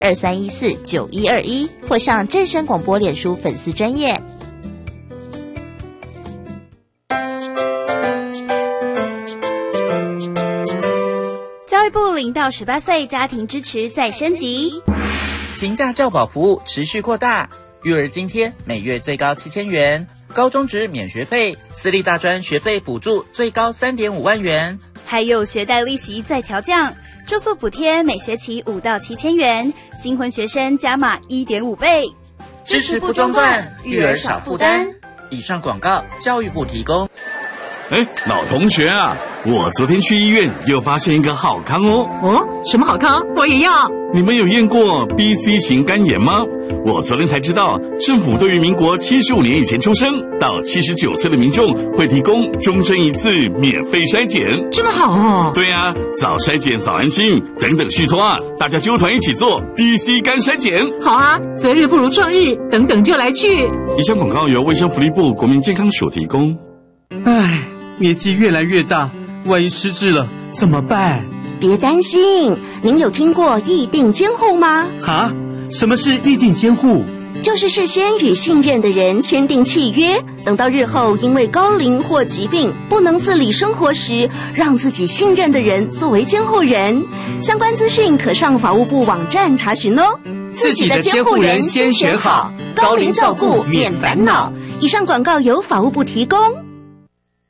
23149121，或上正声广播脸书粉丝专页。 教育部0到18岁家庭支持再升级， 平价教保服务持续扩大，育儿津贴每月最高7000元，高中职免学费，私立大专学费补助最高3.5万元， 还有学贷利息再调降，住宿补贴每学期5到7000元，新婚学生加码1.5倍， 支持不中断，育儿少负担。以上广告，教育部提供。 老同学啊，我昨天去医院又发现一个好康哦。 哦，什么好康？我也要。 你们有验过 BC 型肝炎吗？我昨天才知道，政府对于民国75年以前出生到79岁的民众会提供终身一次免费筛检。 这么好哦。 对啊，早筛检早安心，等等续托啊，大家揪团一起做 BC 肝筛检。 好啊，择日不如撞日，等等就来去。 以上广告由卫生福利部国民健康署提供。 年纪越来越大，万一失智了怎么办？ 别担心，您有听过议定监护吗？ 哈？什么是议定监护？ 就是事先与信任的人签订契约，等到日后因为高龄或疾病不能自理生活时，让自己信任的人作为监护人。相关资讯可上法务部网站查询哦。 自己的监护人先选好，高龄照顾免烦恼。 以上广告由法务部提供。